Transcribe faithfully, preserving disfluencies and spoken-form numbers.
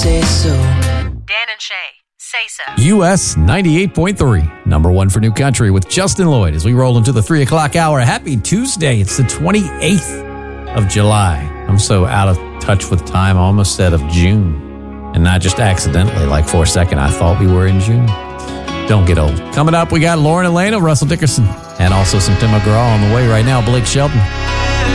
say so. Dan and Shay, say so. U S ninety-eight point three, number one for New Country with Justin Lloyd as we roll into the three o'clock hour. Happy Tuesday. It's the twenty-eighth of July. I'm so out of touch with time. I almost said of June. And not just accidentally, like for a second, I thought we were in June. Don't get old. Coming up, we got Lauren Elena, Russell Dickerson, and also some Tim McGraw on the way right now. Blake Shelton.